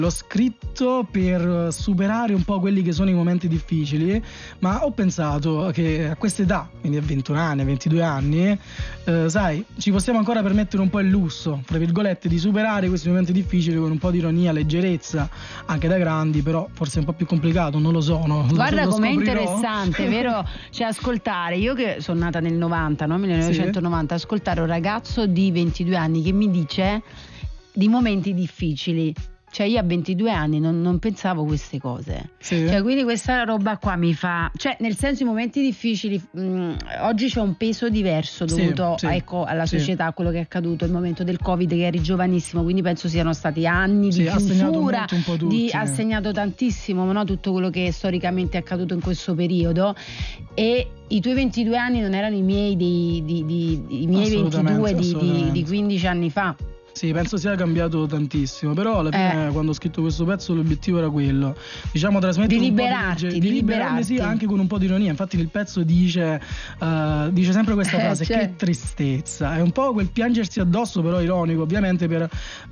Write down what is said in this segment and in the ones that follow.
L'ho scritto per superare un po' quelli che sono i momenti difficili, ma ho pensato che a questa età, quindi a 21 anni, 22 anni, sai, ci possiamo ancora permettere un po' il lusso, fra virgolette, di superare questi momenti difficili con un po' di ironia, leggerezza, anche da grandi, però forse è un po' più complicato, non lo so. Guarda com'è scoprirò. interessante, vero? Cioè ascoltare, io che sono nata nel 90, no? 1990, ascoltare un ragazzo di 22 anni che mi dice di momenti difficili. Cioè io a 22 anni non pensavo queste cose, Sì. Cioè quindi questa roba qua mi fa, cioè nel senso i momenti difficili, oggi c'è un peso diverso dovuto ecco, alla società, a quello che è accaduto, il momento del Covid, che eri giovanissimo, quindi penso siano stati anni di chiusura, ha segnato tantissimo, no? Tutto quello che storicamente è accaduto in questo periodo, e i tuoi 22 anni non erano i miei i miei 22 di 15 anni fa. Sì, penso sia cambiato tantissimo, però alla fine quando ho scritto questo pezzo l'obiettivo era quello, diciamo, trasmettere di un liberarti, po' di liberarmi, sì, anche con un po' di ironia. Infatti nel pezzo dice sempre questa frase, che tristezza, è un po' quel piangersi addosso, però ironico, ovviamente, per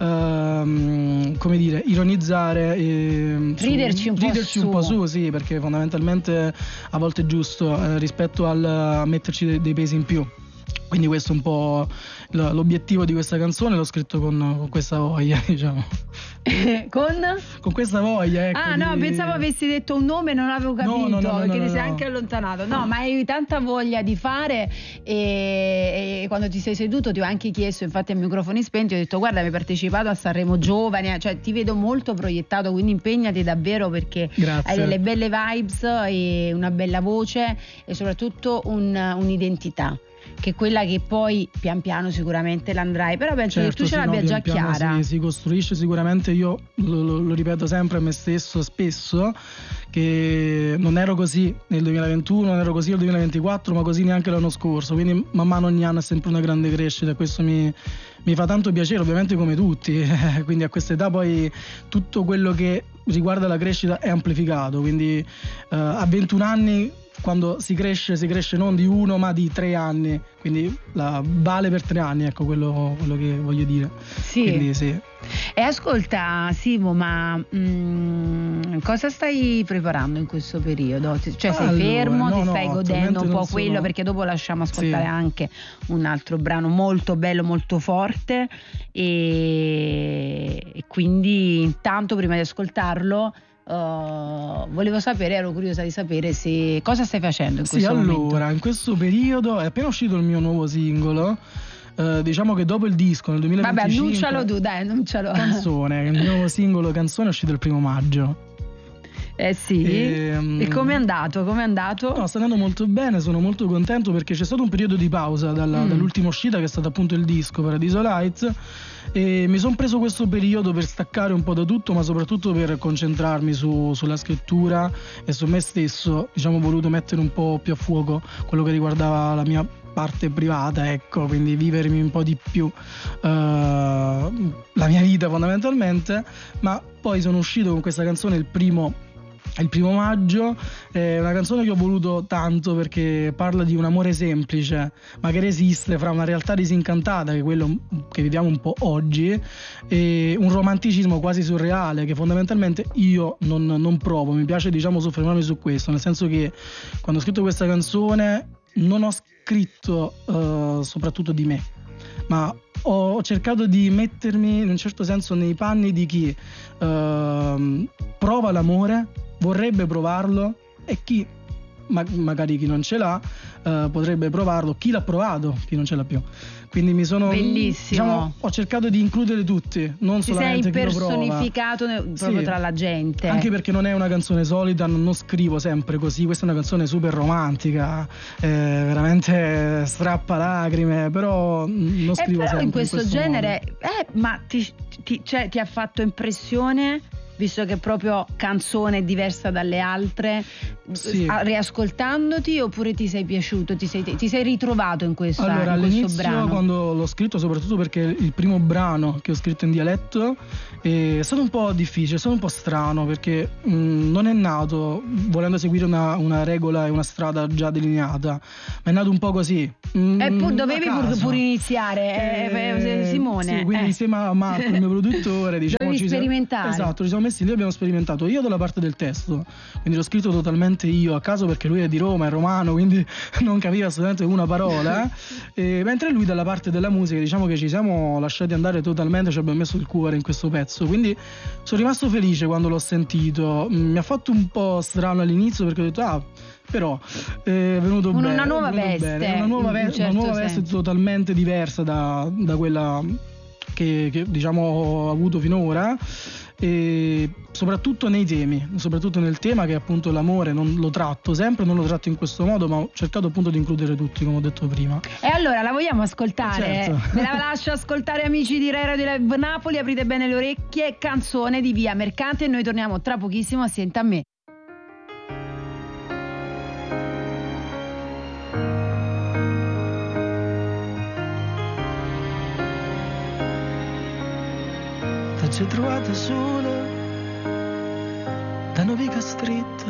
come dire, ironizzare, riderci un po' su, sì, perché fondamentalmente a volte è giusto rispetto al metterci dei pesi in più. Quindi questo è un po' l'obiettivo di questa canzone, l'ho scritto con questa voglia, diciamo. Con questa voglia, ecco. Ah no, pensavo avessi detto un nome, non avevo capito, perché ti sei anche allontanato. No, ma hai tanta voglia di fare, e quando ti sei seduto ti ho anche chiesto, infatti a microfoni spenti, ho detto guarda, hai partecipato a Sanremo Giovane, cioè ti vedo molto proiettato, quindi impegnati davvero, perché hai delle belle vibes e una bella voce e soprattutto un'identità, che è quella che poi pian piano sicuramente l'andrai, però penso che tu ce l'abbia già chiara. Si costruisce sicuramente. Io lo ripeto sempre a me stesso spesso, che non ero così nel 2021, non ero così nel 2024, ma così neanche l'anno scorso, quindi man mano ogni anno è sempre una grande crescita, e questo mi fa tanto piacere, ovviamente, come tutti. Quindi a questa età poi tutto quello che riguarda la crescita è amplificato, quindi a 21 anni, quando si cresce non di 1 ma di 3 anni, quindi vale per 3 anni, ecco quello che voglio dire. Sì. Quindi sì. E ascolta Simo, ma cosa stai preparando in questo periodo? Cioè sei fermo, ti stai godendo un po' quello, perché dopo lasciamo ascoltare anche un altro brano molto bello, molto forte, e quindi intanto, prima di ascoltarlo, volevo sapere, ero curiosa di sapere cosa stai facendo in questo momento. Allora, in questo periodo è appena uscito il mio nuovo singolo. Diciamo che dopo il disco nel 2025, vabbè, annuncialo tu, dai, annuncialo. Canzone, il mio nuovo singolo Canzone è uscito il 1 maggio. Sì. E com'è andato? No, sta andando molto bene, sono molto contento, perché c'è stato un periodo di pausa dall'ultima uscita, che è stato appunto il disco Paradiso Lights, e mi sono preso questo periodo per staccare un po' da tutto, ma soprattutto per concentrarmi sulla scrittura e su me stesso. Diciamo, ho voluto mettere un po' più a fuoco quello che riguardava la mia parte privata, ecco, quindi vivermi un po' di più la mia vita, fondamentalmente. Ma poi sono uscito con questa canzone il primo maggio, è una canzone che ho voluto tanto, perché parla di un amore semplice ma che resiste fra una realtà disincantata, che è quello che viviamo un po' oggi, e un romanticismo quasi surreale che fondamentalmente io non provo. Mi piace, diciamo, soffermarmi su questo, nel senso che quando ho scritto questa canzone non ho scritto soprattutto di me, ma ho cercato di mettermi in un certo senso nei panni di chi prova l'amore, vorrebbe provarlo, e chi magari chi non ce l'ha potrebbe provarlo, chi l'ha provato, chi non ce l'ha più. Quindi bellissimo, diciamo, ho cercato di includere tutti, non solamente chi lo prova. Sei impersonificato proprio tra la gente, anche perché non è una canzone solita, non scrivo sempre così. Questa è una canzone super romantica, veramente strappa lacrime, però non scrivo però sempre in questo genere modo. Ma ti ha fatto impressione visto che proprio canzone è diversa dalle altre, sì. Riascoltandoti, oppure ti sei piaciuto, ti sei ritrovato in questo brano? Allora, all'inizio quando l'ho scritto, soprattutto perché il primo brano che ho scritto in dialetto è stato un po' difficile, è stato un po' strano, perché non è nato volendo seguire una regola e una strada già delineata, ma è nato un po' così. Dovevi pur iniziare, Simone. Sì, quindi insieme a Marco, il mio produttore, diciamo, dovevi sperimentare. Esatto, ci siamo messi lì e abbiamo sperimentato. Io dalla parte del testo, quindi l'ho scritto totalmente io a caso, perché lui è di Roma, è romano, quindi non capiva assolutamente una parola. Mentre lui dalla parte della musica, diciamo che ci siamo lasciati andare totalmente, ci abbiamo messo il cuore in questo pezzo, quindi sono rimasto felice quando l'ho sentito. Mi ha fatto un po' strano all'inizio, perché ho detto però è venuto bene. Una nuova veste. Una nuova veste totalmente diversa da quella che diciamo ho avuto finora, e soprattutto nei temi, soprattutto nel tema che è appunto l'amore. Non lo tratto in questo modo, ma ho cercato appunto di includere tutti, come ho detto prima. E allora la vogliamo ascoltare? Certo. Ve la lascio ascoltare, amici di Rai Radio Live Napoli, aprite bene le orecchie, canzone di Via Mercante, e noi torniamo tra pochissimo a Senta a me. Ci trovate sola da una viga stretta,